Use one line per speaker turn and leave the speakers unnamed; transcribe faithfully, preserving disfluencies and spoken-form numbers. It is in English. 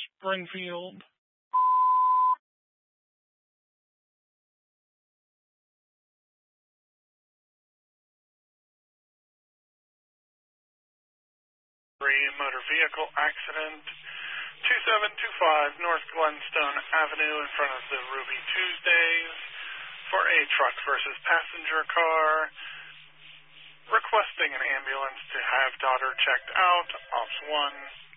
Springfield.
Motor vehicle accident, two seven two five North Glenstone Avenue in front of the Ruby Tuesdays for a truck versus passenger car. Requesting an ambulance to have daughter checked out. Ops one.